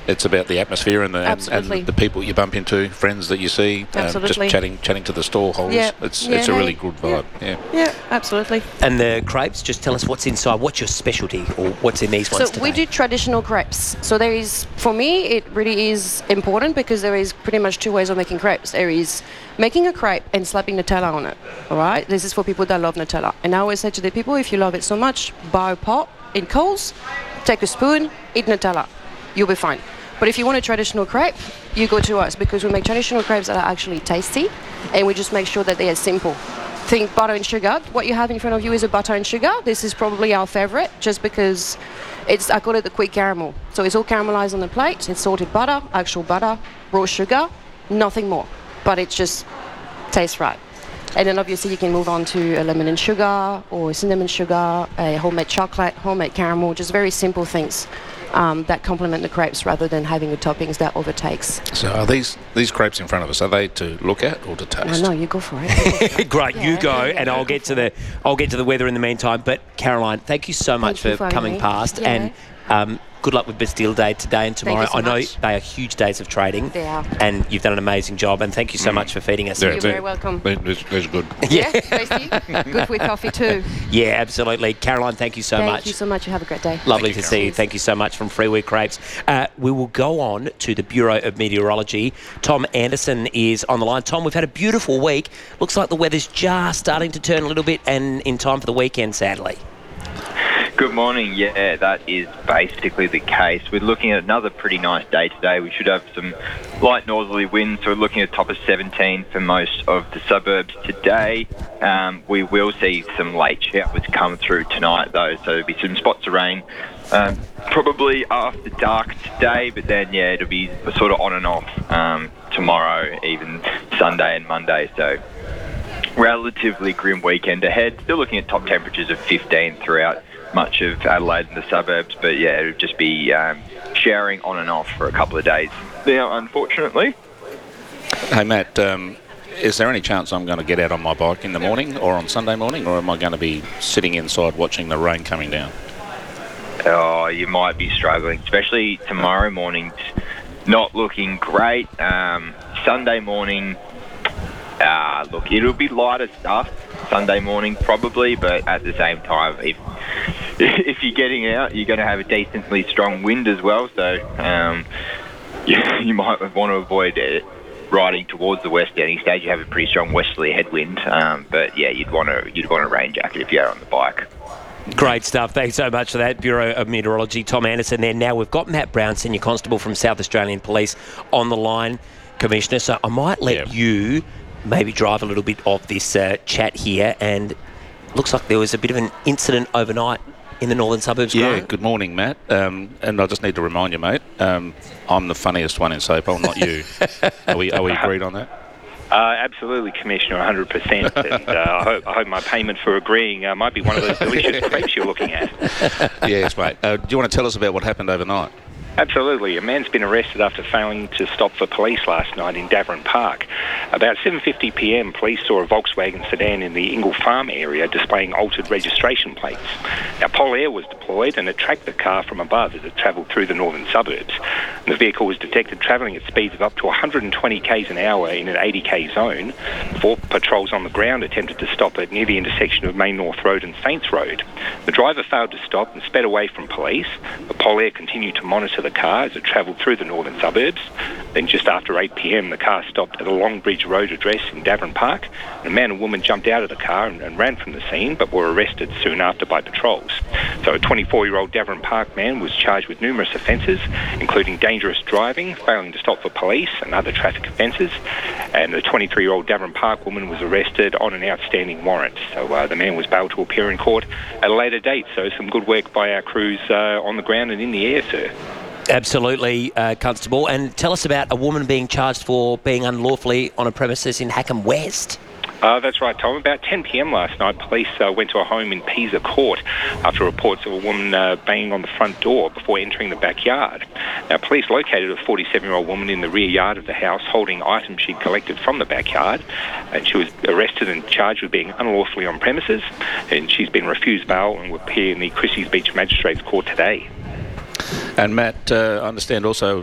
it's about the atmosphere and Absolutely. the people you bump into, friends that you see, just Absolutely. chatting to the stall holders. Yeah. It's Yeah, a really hey. good vibe. Yeah, absolutely. And the crepes, just tell us what's inside. What's your specialty, or what's in these ones So today? we do traditional crepes. So there is, for me, it really is important because there is pretty much two ways of making crepes. There is making a crepe and slapping Nutella on it. All right, this is for people that love Nutella. And I always say to the people, if you love it so much, buy a pot in Coles, take a spoon, eat Nutella, you'll be fine. But if you want a traditional crepe, you go to us because we make traditional crepes that are actually tasty, and we just make sure that they are simple. Think butter and sugar. What you have in front of you is a butter and sugar. This is probably our favorite, just because I call it the quick caramel. So it's all caramelized on the plate. It's salted butter, actual butter, raw sugar, nothing more. But it just tastes right. And then obviously you can move on to a lemon and sugar or cinnamon sugar, a homemade chocolate, homemade caramel, just very simple things that complement the crepes rather than having the toppings that overtakes. So are these crepes in front of us, are they to look at or to taste? No, you go for it. Great, you go, yeah, and I'll get to the weather in the meantime. But Caroline, thank you so much Thank you for for coming having me. past, Yeah. and good luck with Bastille Day today and tomorrow. Thank you so I know much. they are huge days of trading. They are. And you've done an amazing job, and thank you so much for feeding us. You're very welcome. That's good. Yeah, tasty. Good with coffee too. Yeah, absolutely. Caroline, thank you so much. Thank you so much. You have a great day. Lovely Thank you, to see you. Caroline. Thank you so much from Freeway Crepes. We will go on to the Bureau of Meteorology. Tom Anderson is on the line. Tom, we've had a beautiful week. Looks like the weather's just starting to turn a little bit, and in time for the weekend, sadly. Good morning. Yeah, that is basically the case. We're looking at another pretty nice day today. We should have some light northerly winds, so we're looking at a top of 17 for most of the suburbs today. We will see some late showers come through tonight, though, so there'll be some spots of rain probably after dark today, but then, yeah, it'll be sort of on and off tomorrow, even Sunday and Monday, so relatively grim weekend ahead. Still looking at top temperatures of 15 throughout much of Adelaide and the suburbs, but yeah, it'll just be showering on and off for a couple of days now, unfortunately. Hey, Matt, is there any chance I'm going to get out on my bike in the morning or on Sunday morning, or am I going to be sitting inside watching the rain coming down? Oh, you might be struggling, especially tomorrow morning's not looking great. Sunday morning, look, it'll be lighter stuff Sunday morning probably, but at the same time, if you're getting out, you're going to have a decently strong wind as well, so you might want to avoid riding towards the west at any stage. You have a pretty strong westerly headwind, but yeah, you'd want a rain jacket if you're on the bike. Great stuff. Thanks so much for that, Bureau of Meteorology. Tom Anderson there. Now we've got Matt Brown, Senior Constable from South Australian Police, on the line, Commissioner. So I might let you maybe drive a little bit of this chat here. And looks like there was a bit of an incident overnight in the northern suburbs. Yeah, Graham. good morning, Matt. And I just need to remind you, mate, I'm the funniest one in SAPOL, not you. Are we agreed on that? Absolutely, Commissioner, 100%. And I hope my payment for agreeing might be one of those delicious crepes you're looking at. Yes, mate. Do you want to tell us about what happened overnight? Absolutely. A man's been arrested after failing to stop for police last night in Davern Park. About 7:50 p.m, police saw a Volkswagen sedan in the Ingle Farm area displaying altered registration plates. Now, Pol Air was deployed and it tracked the car from above as it travelled through the northern suburbs. The vehicle was detected travelling at speeds of up to 120 k's an hour in an 80 k zone. 4 patrols on the ground attempted to stop it near the intersection of Main North Road and Saints Road. The driver failed to stop and sped away from police, but Pol Air continued to monitor the car as it travelled through the northern suburbs. Then just after 8 p.m, the car stopped at a Longbridge Road address in Davern Park. A man and woman jumped out of the car and ran from the scene, but were arrested soon after by patrols. So a 24-year-old Davern Park man was charged with numerous offences, including dangerous driving, failing to stop for police and other traffic offences. And the 23-year-old Davern Park woman was arrested on an outstanding warrant. So the man was bailed to appear in court at a later date. So some good work by our crews on the ground and in the air, sir. Absolutely, Constable. And tell us about a woman being charged for being unlawfully on a premises in Hackham West. That's right, Tom. About 10 p.m. last night, police went to a home in Pisa Court after reports of a woman banging on the front door before entering the backyard. Now, police located a 47-year-old woman in the rear yard of the house holding items she'd collected from the backyard, and she was arrested and charged with being unlawfully on premises, and she's been refused bail and will appear in the Christie's Beach Magistrates Court today. And Matt, I understand also